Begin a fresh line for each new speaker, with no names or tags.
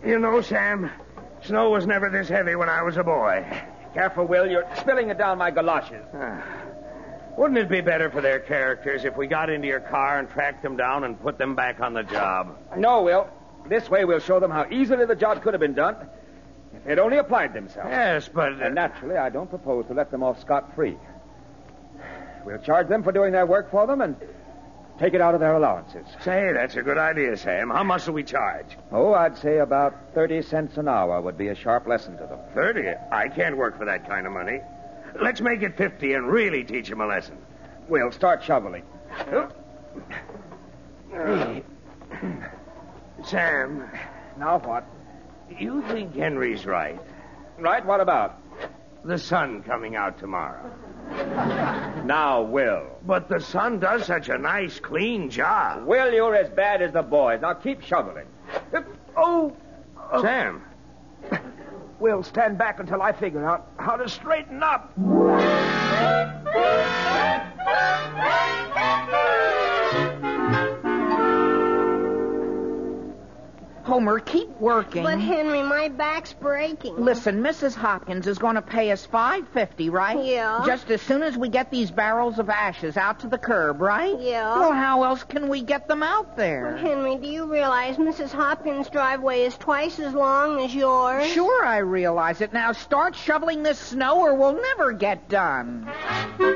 You know, Sam, snow was never this heavy when I was a boy.
Careful, Will. You're spilling it down my galoshes.
Wouldn't it be better for their characters if we got into your car and tracked them down and put them back on the job?
No, Will. This way we'll show them how easily the job could have been done if they'd only applied themselves.
Yes, but...
And naturally, I don't propose to let them off scot-free. We'll charge them for doing their work for them and take it out of their allowances.
Say, that's a good idea, Sam. How much do we charge?
Oh, I'd say about 30 cents an hour would be a sharp lesson to them.
30? I can't work for that kind of money. Let's make it 50 and really teach them a lesson.
We'll start shoveling.
Sam.
Now what?
You think Henry's right?
Right, what about?
The sun coming out tomorrow.
Now, Will.
But the sun does such a nice, clean job.
Will, you're as bad as the boys. Now keep shoveling.
Sam.
Will, stand back until I figure out how to straighten up.
Homer, keep working.
But, Henry, my back's breaking.
Listen, Mrs. Hopkins is going to pay us $5.50, right?
Yeah.
Just as soon as we get these barrels of ashes out to the curb, right?
Yeah.
Well, how else can we get them out there?
Well, Henry, do you realize Mrs. Hopkins' driveway is twice as long as yours?
Sure, I realize it. Now start shoveling this snow or we'll never get done.